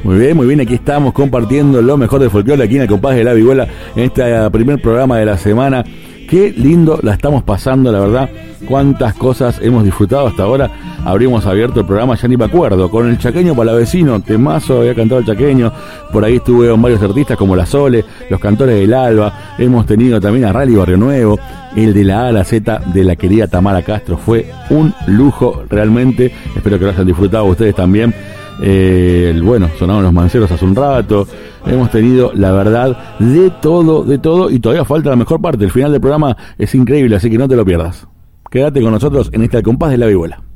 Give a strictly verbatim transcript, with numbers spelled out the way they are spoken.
Muy bien, muy bien, aquí estamos compartiendo lo mejor del folclore aquí en el compás de la vihuela, en este primer programa de la semana. Qué lindo la estamos pasando, la verdad. Cuántas cosas hemos disfrutado hasta ahora. Habríamos abierto el programa, ya ni me acuerdo, con el Chaqueño Palavecino, temazo, había cantado el Chaqueño. Por ahí estuvieron varios artistas como La Sole, Los Cantores del Alba. Hemos tenido también a Rally Barrio Nuevo, el de la A a la Z de la querida Tamara Castro. Fue un lujo realmente. Espero que lo hayan disfrutado ustedes también. Eh, bueno, sonaron los manceros hace un rato. Hemos tenido, la verdad, de todo, de todo. Y todavía falta la mejor parte. El final del programa es increíble, así que no te lo pierdas. Quédate con nosotros en este Al Compás de la Vihuela.